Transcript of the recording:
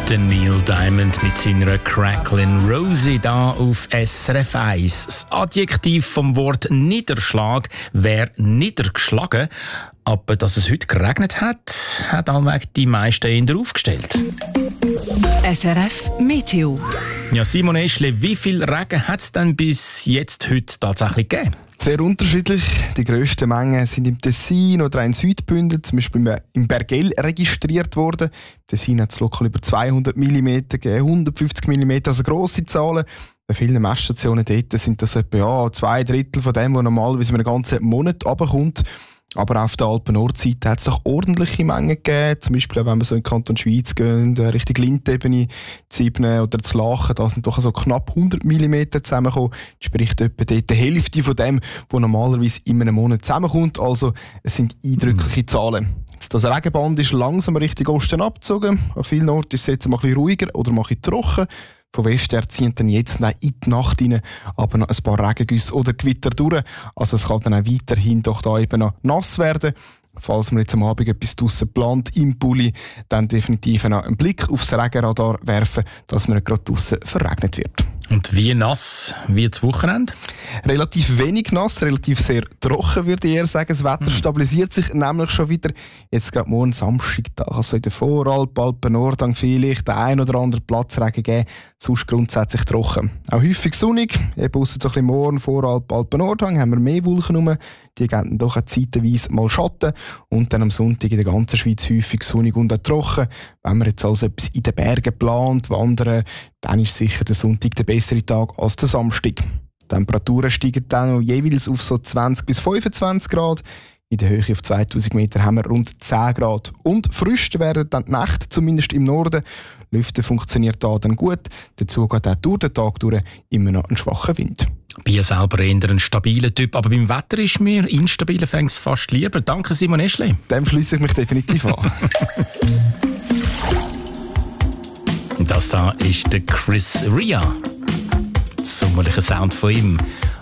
Der Neil Diamond mit seiner Cracklin' Rosie da auf SRF 1. Das Adjektiv vom Wort Niederschlag wäre niedergeschlagen. Aber dass es heute geregnet hat, hat allweg die meisten eher aufgestellt. SRF Meteo. Ja, Simon Eschle, wie viel Regen hat es denn bis jetzt heute tatsächlich gegeben? Sehr unterschiedlich. Die grössten Mengen sind im Tessin oder in Südbünden, zum Beispiel im Bergell, registriert worden. Im Tessin hat es lokal über 200 mm gegeben, 150 mm, also grosse Zahlen. Bei vielen Messstationen dort sind das etwa 2/3 von dem, was normalerweise einen ganzen Monat runterkommt. Aber auf der Alpen-Nordseite hat es auch ordentliche Mengen gegeben. Zum Beispiel, wenn wir so in den Kanton Schweiz gehen, Richtung Lindebene, Zibne oder zu Lachen, da sind doch so knapp 100 mm zusammengekommen. Das spricht etwa dort die Hälfte von dem, was normalerweise in einem Monat zusammenkommt. Also, es sind eindrückliche Zahlen. Das Regenband ist langsam Richtung Osten abgezogen. An vielen Orten ist es jetzt mal ein bisschen ruhiger oder mal ein bisschen trocken. Von Westen her ziehen dann jetzt und auch in die Nacht rein, aber noch ein paar Regengüsse oder Gewitter durch. Also es kann dann auch weiterhin doch da eben noch nass werden. Falls man jetzt am Abend etwas draussen plant, im Pulli, dann definitiv noch einen Blick aufs Regenradar werfen, dass man nicht gerade draussen verregnet wird. Und wie nass wird das Wochenende? Relativ wenig nass, relativ sehr trocken, würde ich eher sagen. Das Wetter stabilisiert sich nämlich schon wieder. Jetzt gerade morgen Samstag, da kann es in der Voralp, Alpen, Nordhang vielleicht den ein oder anderen Platzregen geben. Sonst grundsätzlich trocken. Auch häufig sonnig. Eben ausser so ein bisschen morgen, Voralp, Alpen, Nordhang haben wir mehr Wolken rum. Die geben doch auch zeitweise mal Schatten. Und dann am Sonntag in der ganzen Schweiz häufig sonnig und auch trocken. Wenn man jetzt also etwas in den Bergen plant, wandern, dann ist sicher der Sonntag der bessere Tag als der Samstag. Die Temperaturen steigen dann noch jeweils auf so 20 bis 25 Grad. In der Höhe auf 2000 Meter haben wir rund 10 Grad. Und frisch werden dann die Nächte, zumindest im Norden. Lüften funktioniert da dann gut. Dazu geht auch durch den Tag durch immer noch ein schwacher Wind. Ich bin selber eher ein stabiler Typ, aber beim Wetter ist mir instabiler fast lieber. Danke, Simon Eschle. Dem schliesse ich mich definitiv an. Das da ist der Chris Ria. Sommerlicher Sound von ihm.